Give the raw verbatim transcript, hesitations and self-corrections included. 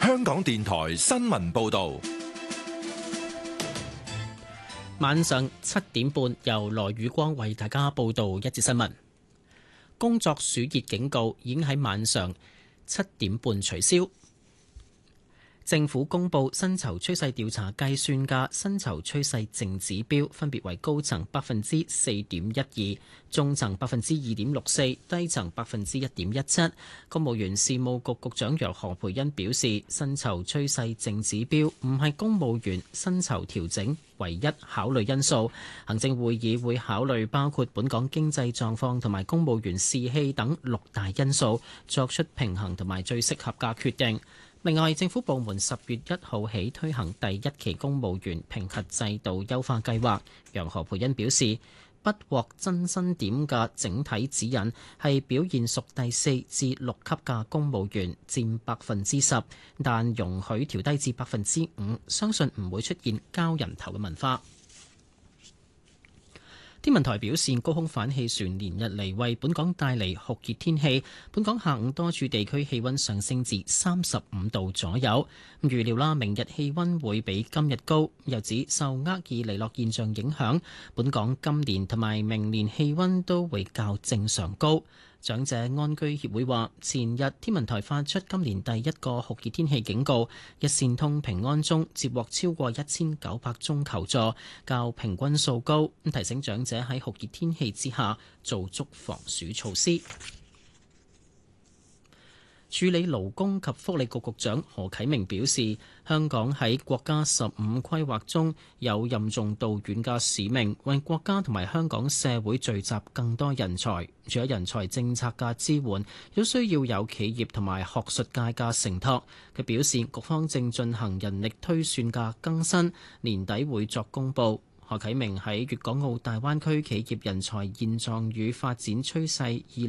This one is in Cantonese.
香港電台新聞報道。 晚上七點半，由羅宇光為大家報道一節新聞。工作暑熱警告已經喺晚上七點半取消。政府公布薪酬趨勢調查計算嘅薪酬趨勢淨指標，分別為高層百分之四點一二，中層百分之二點六四，低層百分之一點一七。公務員事務局局長楊何蓓茵表示，薪酬趨勢淨指標唔係公務員薪酬調整唯一考慮因素，行政會議會考慮包括本港經濟狀況同埋公務員士氣等六大因素，作出平衡同埋最適合嘅決定。另外，政府部門十月一號起推行第一期公務員評核制度優化計劃。楊何蓓茵表示，不獲增薪點嘅整體指引係表現屬第四至六級嘅公務員佔百分之十，但容許調低至百分之五，相信唔會出現交人頭嘅文化。天文台表示，高空反氣旋連日嚟為本港帶嚟酷熱天氣，本港下午多處地區氣溫上升至三十五度左右。預料啦，明日氣溫會比今日高。又指受厄爾尼諾現象影響，本港今年同埋明年氣溫都會較正常高。長者安居協會話，前日天文台發出今年第一個酷熱天氣警告，一線通平安鐘接獲超過一千九百宗求助，較平均數高。提醒長者喺酷熱天氣之下做足防暑措施。處理勞工及福利局局長何啟明表示，香港喺國家十五規劃中有任重道遠嘅使命，為國家同埋香港社會聚集更多人才。除咗人才政策嘅支援，亦需要有企業同埋學術界嘅承托。佢表示，局方正進行人力推算嘅更新，年底會作公佈。何啟明喺粵港澳大灣區企業人才現狀與發展趨勢